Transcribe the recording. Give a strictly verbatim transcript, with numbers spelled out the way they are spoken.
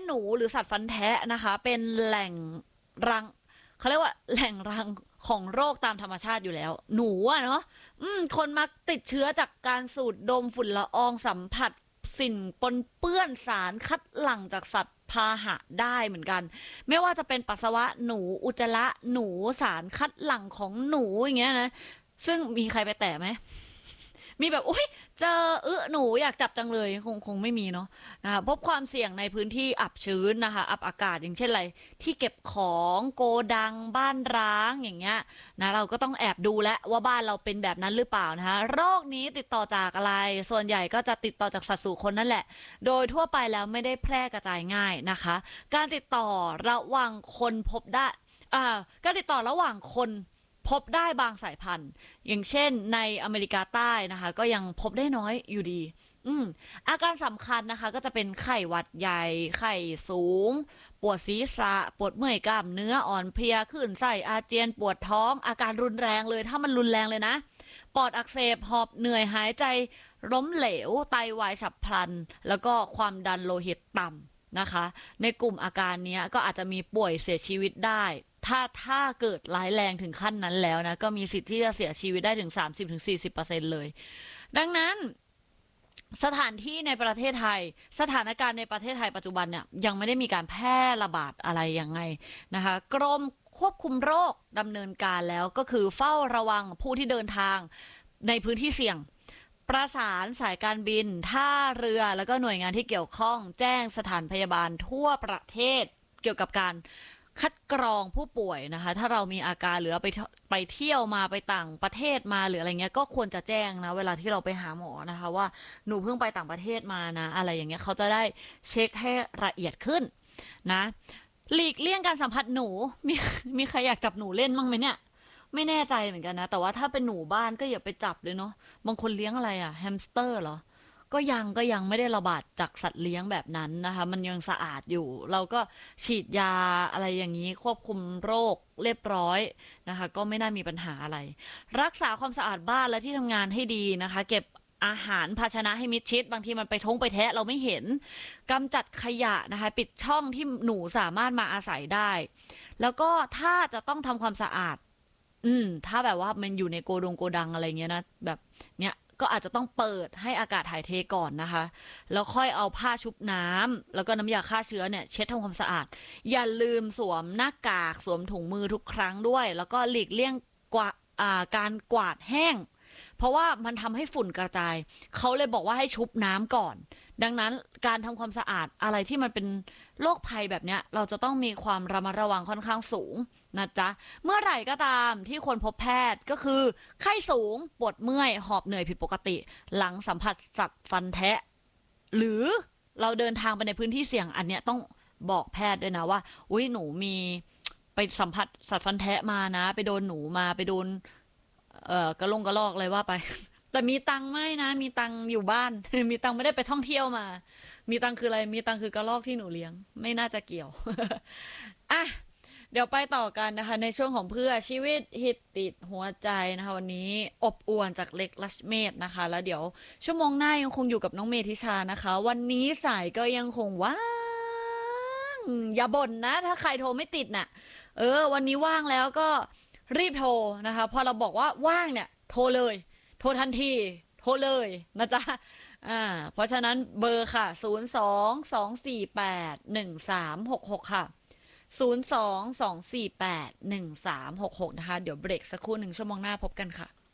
หนูหรือสัตว์ฟันแทะนะคะเป็นแหล่งรังเขาเรียกว่าแหล่งรังของโรคตามธรรมชาติอยู่แล้วหนูอะเนาะอืมคนมักติดเชื้อจากการสูดดมฝุ่นละอองสัมผัสสิ่งปนเปื้อนสารคัดหลั่งจากสัตว์พาหะได้เหมือนกันไม่ว่าจะเป็นปัสสาวะหนูอุจจาระหนูสารคัดหลั่งของหนูอย่างเงี้ยนะซึ่งมีใครไปแตะไหมมีแบบอุ้ยเจอเออหนูอยากจับจังเลยคงคงไม่มีเนาะนะคะพบความเสี่ยงในพื้นที่อับชื้นนะคะอับอากาศอย่างเช่นอะไรที่เก็บของโกดังบ้านร้างอย่างเงี้ยนะเราก็ต้องแอบดูแลว่าบ้านเราเป็นแบบนั้นหรือเปล่านะคะโรคนี้ติดต่อจากอะไรส่วนใหญ่ก็จะติดต่อจากสัตว์สู่คนนั่นแหละโดยทั่วไปแล้วไม่ได้แพร่กระจายง่ายนะคะการติดต่อระหว่างคนพบได้อ่าการติดต่อระหว่างคนพบได้บางสายพันธุ์อย่างเช่นในอเมริกาใต้นะคะก็ยังพบได้น้อยอยู่ดีอืมอาการสำคัญนะคะก็จะเป็นไข้หวัดใหญ่ไข้สูงปวดศีรษะปวดเมื่อยกล้ามเนื้ออ่อนเพลียคลื่นไส้อาเจียนปวดท้องอาการรุนแรงเลยถ้ามันรุนแรงเลยนะปอดอักเสบหอบเหนื่อยหายใจล้มเหลวไตวายฉับพลันแล้วก็ความดันโลหิตต่ำนะคะในกลุ่มอาการนี้ก็อาจจะมีป่วยเสียชีวิตได้ถ้าถ้าเกิดร้ายแรงถึงขั้นนั้นแล้วนะก็มีสิทธิ์ที่จะเสียชีวิตได้ถึง สามสิบถึงสี่สิบเปอร์เซ็นต์ เลยดังนั้นสถานที่ในประเทศไทยสถานการณ์ในประเทศไทยปัจจุบันเนี่ยยังไม่ได้มีการแพร่ระบาดอะไรยังไงนะคะกรมควบคุมโรคดำเนินการแล้วก็คือเฝ้าระวังผู้ที่เดินทางในพื้นที่เสี่ยงประสานสายการบินท่าเรือแล้วก็หน่วยงานที่เกี่ยวข้องแจ้งสถานพยาบาลทั่วประเทศเกี่ยวกับการคัดกรองผู้ป่วยนะคะถ้าเรามีอาการหรือเราไปไปเที่ยวมาไปต่างประเทศมาหรืออะไรเงี้ยก็ควรจะแจ้งนะเวลาที่เราไปหาหมอนะคะว่าหนูเพิ่งไปต่างประเทศมานะอะไรอย่างเงี้ยเขาจะได้เช็คให้ละเอียดขึ้นนะหลีกเลี่ยงการสัมผัสหนูมีมีใครอยากจับหนูเล่นมั้งไหมเนี่ยไม่แน่ใจเหมือนกันนะแต่ว่าถ้าเป็นหนูบ้านก็อย่าไปจับเลยเนาะบางคนเลี้ยงอะไรอะแฮมสเตอร์เหรอก็ยังก็ยังไม่ได้ระบาดจากสัตว์เลี้ยงแบบนั้นนะคะมันยังสะอาดอยู่เราก็ฉีดยาอะไรอย่างนี้ควบคุมโรคเรียบร้อยนะคะก็ไม่น่ามีปัญหาอะไรรักษาความสะอาดบ้านและที่ทำงานให้ดีนะคะเก็บอาหารภาชนะให้มิดชิดบางทีมันไปท้องไปแทะเราไม่เห็นกำจัดขยะนะคะปิดช่องที่หนูสามารถมาอาศัยได้แล้วก็ถ้าจะต้องทำความสะอาดอืมถ้าแบบว่ามันอยู่ในโกดงโกดังอะไรเงี้ยนะแบบเนี้ยก็อาจจะต้องเปิดให้อากาศถ่ายเทก่อนนะคะแล้วค่อยเอาผ้าชุบน้ำแล้วก็น้ำยาฆ่าเชื้อเนี่ยเช็ดทำความสะอาดอย่าลืมสวมหน้ากากสวมถุงมือทุกครั้งด้วยแล้วก็หลีกเลี่ยงกวาอ่าการกวาดแห้งเพราะว่ามันทำให้ฝุ่นกระจายเขาเลยบอกว่าให้ชุบน้ำก่อนดังนั้นการทำความสะอาดอะไรที่มันเป็นโรคภัยแบบเนี้ยเราจะต้องมีความระมัดระวังค่อนข้างสูงนะจ๊ะเมื่อไหร่ก็ตามที่ควรพบแพทย์ก็คือไข้สูงปวดเมื่อยหอบเหนื่อยผิดปกติหลังสัมผัสสัตว์ฟันแทะหรือเราเดินทางไปในพื้นที่เสี่ยงอันเนี้ยต้องบอกแพทย์ด้วยนะว่าอุ้ยหนูมีไปสัมผัสสัตว์ฟันแทะมานะไปโดนหนูมาไปโดนเอ่อกระลงกระลอกเลยว่าไปแต่มีตังค์ไม่นะมีตังค์อยู่บ้าน มีตังค์ไม่ได้ไปท่องเที่ยวมามีตังค์คืออะไรมีตังค์คือกระลอกที่หนูเลี้ยงไม่น่าจะเกี่ยว อ่ะเดี๋ยวไปต่อกันนะคะในช่วงของเพื่อชีวิตฮิตติดหัวใจนะคะวันนี้อบอวลจากเล็กลัชเมธนะคะแล้วเดี๋ยวชั่วโมงหน้ายังคงอยู่กับน้องเมธิชานะคะวันนี้สายก็ยังคงว่างอย่าบ่นนะถ้าใครโทรไม่ติดน่ะเออวันนี้ว่างแล้วก็รีบโทรนะคะพอเราบอกว่าว่างเนี่ยโทรเลยโทรทันทีโทรเลยนะจ๊ะอ่าเพราะฉะนั้นเบอร์ค่ะศูนย์ สอง สอง สี่ แปด หนึ่ง สาม หก หกค่ะศูนย์ สอง สอง สี่ แปด หนึ่ง สาม หก หกนะคะเดี๋ยวเบรกสักครู่หนึ่งชั่วโมงหน้าพบกันค่ะ